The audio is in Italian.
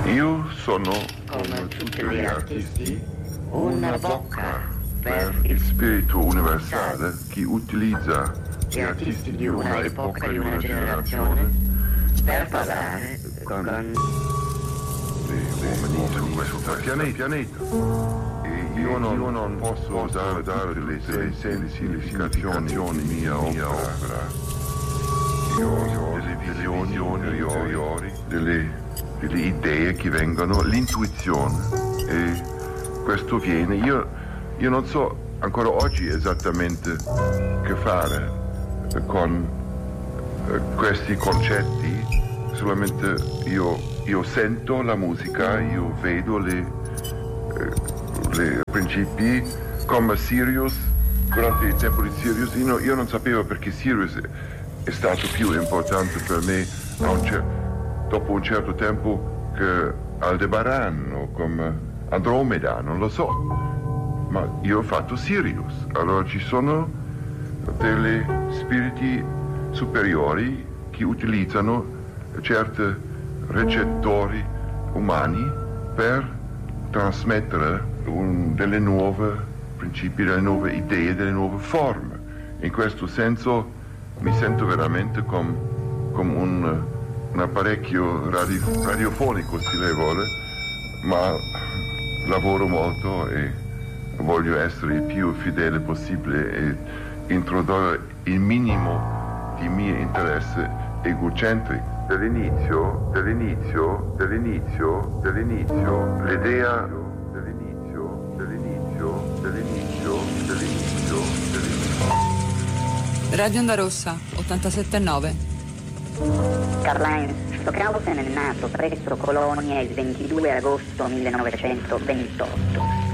Io sono, come tutti gli artisti, una bocca per il spirito universale che utilizza gli artisti di una epoca, di una generazione, per parlare con gli uomini su questo pianeta. E io non posso usare delle significazioni mia opera. Io ho delle visioni interiori, delle idee che vengono, l'intuizione, e questo viene. Io non so ancora oggi esattamente che fare con questi concetti, solamente io sento la musica, io vedo le principi come Sirius. Durante il tempo di Sirius io non sapevo perché Sirius è stato più importante per me dopo un certo tempo che Aldebaran o come Andromeda, non lo so, ma io ho fatto Sirius. Allora ci sono degli spiriti superiori che utilizzano certi recettori umani per trasmettere delle nuove principi, delle nuove idee, delle nuove forme. In questo senso mi sento veramente come un apparecchio radiofonico, se lei vuole, ma lavoro molto e voglio essere il più fedele possibile e introdurre il minimo di mio interesse egocentrico. Dall'inizio, l'idea Radio Onda Rossa 87.9. Karl-Heinz Stockhausen è nato presso Colonia il 22 agosto 1928.